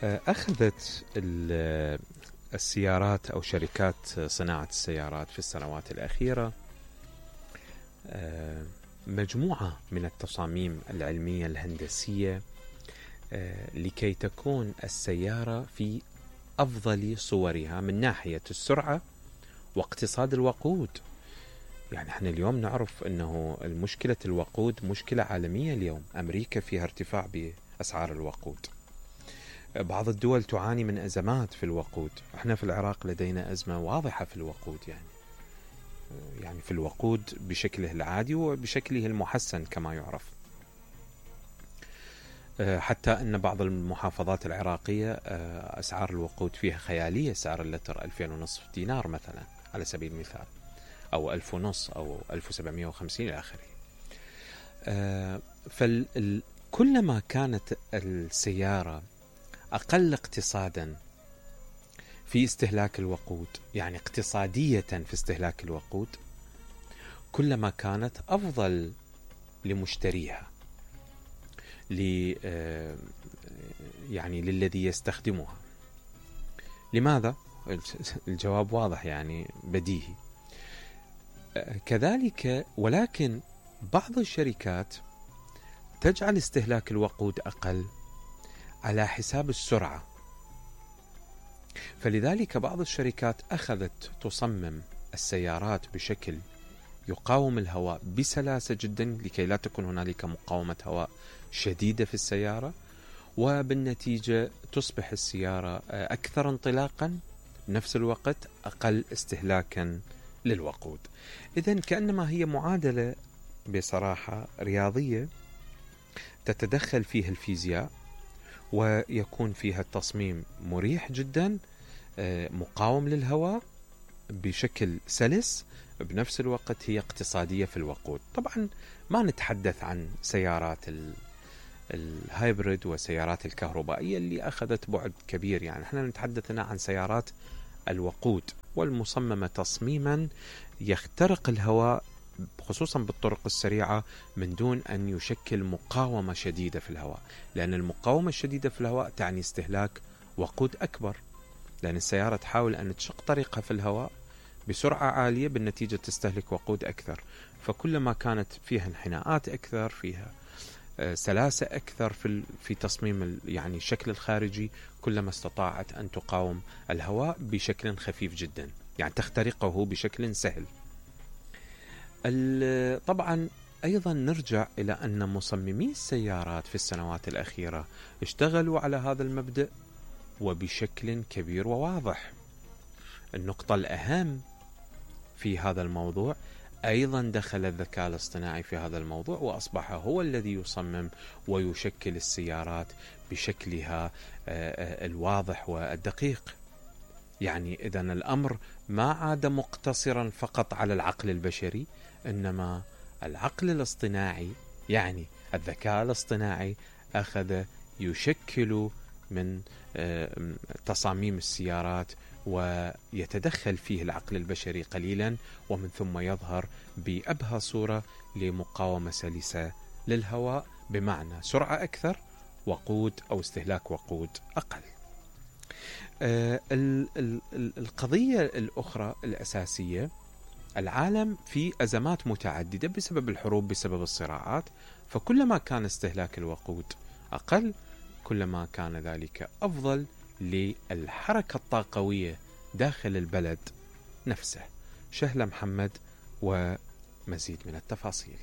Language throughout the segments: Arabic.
أخذت السيارات أو شركات صناعة السيارات في السنوات الأخيرة مجموعة من التصاميم العلمية الهندسية لكي تكون السيارة في أفضل صورها من ناحية السرعة واقتصاد الوقود. يعني احنا اليوم نعرف أنه المشكلة الوقود مشكلة عالمية اليوم. أمريكا فيها ارتفاع بأسعار الوقود، بعض الدول تعاني من أزمات في الوقود. احنا في العراق لدينا أزمة واضحة في الوقود، يعني في الوقود بشكله العادي وبشكله المحسن كما يعرف. حتى أن بعض المحافظات العراقية أسعار الوقود فيها خيالية، سعر اللتر 2500 دينار مثلا على سبيل المثال، أو 1500 أو 1750 إلى آخره. فكلما كانت السيارة أقل اقتصادا في استهلاك الوقود، يعني اقتصادية في استهلاك الوقود، كلما كانت أفضل لمشتريها، يعني للذي يستخدمها. لماذا؟ الجواب واضح، يعني بديهي. كذلك ولكن بعض الشركات تجعل استهلاك الوقود أقل على حساب السرعة، فلذلك بعض الشركات أخذت تصمم السيارات بشكل يقاوم الهواء بسلاسة جدا لكي لا تكون هنالك مقاومة هواء شديدة في السيارة، وبالنتيجة تصبح السيارة أكثر انطلاقا، بنفس الوقت أقل استهلاكا للوقود. إذن كأنما هي معادلة بصراحة رياضية تتدخل فيها الفيزياء، ويكون فيها التصميم مريح جدا، مقاوم للهواء بشكل سلس، بنفس الوقت هي اقتصادية في الوقود. طبعا ما نتحدث عن سيارات الهايبريد وسيارات الكهربائية اللي أخذت بعد كبير، يعني احنا نتحدث هنا عن سيارات الوقود والمصممة تصميما يخترق الهواء خصوصا بالطرق السريعة من دون أن يشكل مقاومة شديدة في الهواء، لأن المقاومة الشديدة في الهواء تعني استهلاك وقود أكبر، لأن السيارة تحاول أن تشق طريقها في الهواء بسرعة عالية، بالنتيجة تستهلك وقود أكثر. فكلما كانت فيها انحناءات أكثر، فيها سلاسة أكثر في تصميم يعني الشكل الخارجي، كلما استطاعت أن تقاوم الهواء بشكل خفيف جدا، يعني تخترقه بشكل سهل. طبعا أيضا نرجع إلى أن مصممي السيارات في السنوات الأخيرة اشتغلوا على هذا المبدأ وبشكل كبير وواضح. النقطة الأهم في هذا الموضوع أيضا دخل الذكاء الاصطناعي في هذا الموضوع، وأصبح هو الذي يصمم ويشكل السيارات بشكلها الواضح والدقيق. يعني إذن الأمر ما عاد مقتصرا فقط على العقل البشري، إنما العقل الاصطناعي، يعني الذكاء الاصطناعي، أخذ يشكل من تصاميم السيارات ويتدخل فيه العقل البشري قليلا، ومن ثم يظهر بأبهى صورة لمقاومة سلسة للهواء، بمعنى سرعة أكثر، وقود أو استهلاك وقود أقل. القضية الأخرى الأساسية، العالم في أزمات متعددة بسبب الحروب، بسبب الصراعات، فكلما كان استهلاك الوقود أقل كلما كان ذلك أفضل للحركة الطاقوية داخل البلد نفسه. شهلة محمد ومزيد من التفاصيل.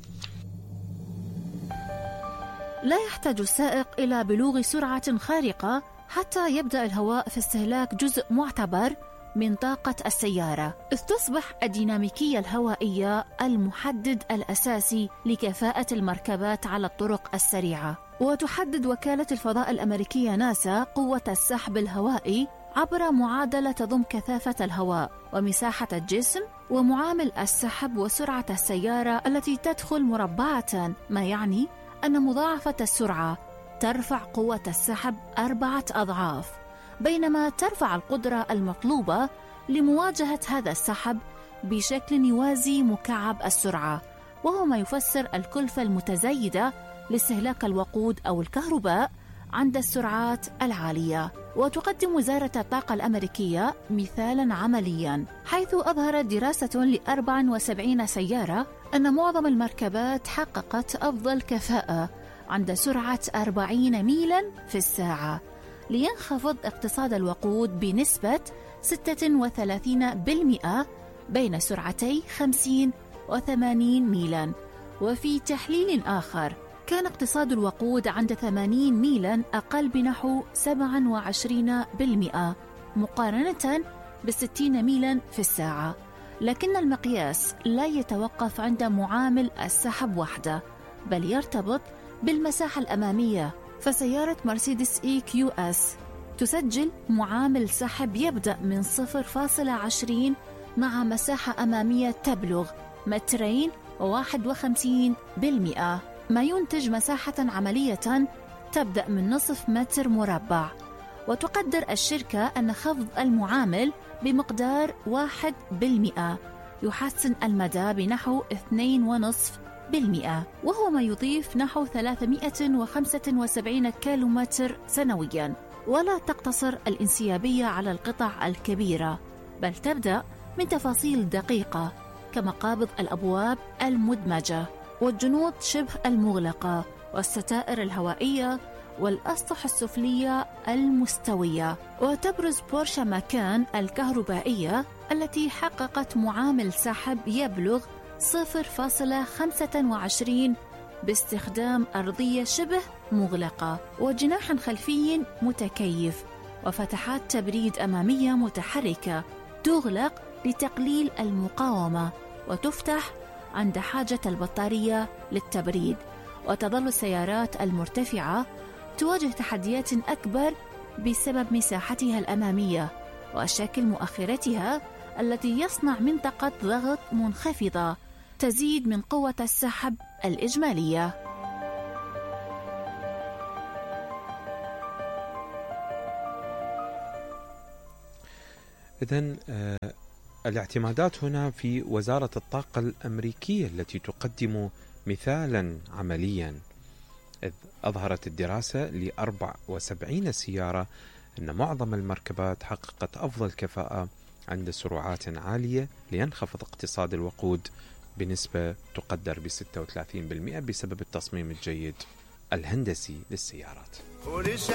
لا يحتاج السائق إلى بلوغ سرعة خارقة حتى يبدأ الهواء في استهلاك جزء معتبر من طاقة السيارة، إذ تصبح الديناميكية الهوائية المحدد الأساسي لكفاءة المركبات على الطرق السريعة. وتحدد وكالة الفضاء الأمريكية ناسا قوة السحب الهوائي عبر معادلة تضم كثافة الهواء ومساحة الجسم ومعامل السحب وسرعة السيارة التي تدخل مربعة، ما يعني أن مضاعفة السرعة ترفع قوة السحب 4 أضعاف، بينما ترفع القدرة المطلوبة لمواجهة هذا السحب بشكل يوازي مكعب السرعة، وهو ما يفسر الكلفة المتزايدة لاستهلاك الوقود أو الكهرباء عند السرعات العالية. وتقدم وزارة الطاقة الأمريكية مثالاً عملياً، حيث أظهرت دراسة ل74 سيارة أن معظم المركبات حققت أفضل كفاءة عند سرعة 40 ميلاً في الساعة، لينخفض اقتصاد الوقود بنسبة 36% بين سرعتي 50 و80 ميلاً. وفي تحليل آخر كان اقتصاد الوقود عند 80 ميلاً أقل بنحو 27% مقارنة ب60 ميلاً في الساعة. لكن المقياس لا يتوقف عند معامل السحب وحده، بل يرتبط بالمساحة الأمامية. فسيارة مرسيدس EQS تسجل معامل سحب يبدأ من 0.20 مع مساحة أمامية تبلغ 2.51 ما ينتج مساحة عملية تبدأ من نصف متر مربع. وتقدر الشركة أن خفض المعامل بمقدار 1% يحسن المدى بنحو 2.5%، وهو ما يضيف نحو 375 كيلومتر سنويا. ولا تقتصر الانسيابية على القطع الكبيرة، بل تبدأ من تفاصيل دقيقة كمقابض الأبواب المدمجة والجنوط شبه المغلقة والستائر الهوائية والأسطح السفلية المستوية. وتبرز بورشا ماكان الكهربائية التي حققت معامل سحب يبلغ 0.25 باستخدام أرضية شبه مغلقة وجناح خلفي متكيف وفتحات تبريد أمامية متحركة تغلق لتقليل المقاومة وتفتح عند حاجة البطارية للتبريد. وتظل السيارات المرتفعة تواجه تحديات أكبر بسبب مساحتها الأمامية وشكل مؤخرتها التي يصنع منطقة ضغط منخفضة تزيد من قوة السحب الإجمالية. إذن الاعتمادات هنا في وزارة الطاقة الأمريكية التي تقدم مثالا عمليا، إذ أظهرت الدراسة ل74 سيارة أن معظم المركبات حققت أفضل كفاءة عند سرعات عالية لينخفض اقتصاد الوقود بنسبة تقدر ب36% بسبب التصميم الجيد الهندسي للسيارات.